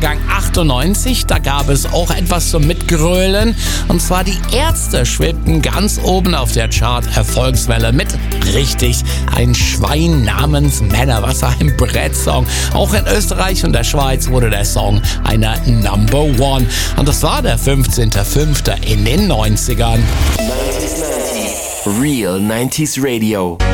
Jahrgang 98. Da gab es auch etwas zum Mitgrölen. Und zwar die Ärzte schwebten ganz oben auf der Chart-Erfolgswelle mit richtig ein Schwein namens Männerwasser im Brett-Song. Auch in Österreich und der Schweiz wurde der Song einer Number One. Und das war der 15.05. in den 90ern. Real 90s Radio.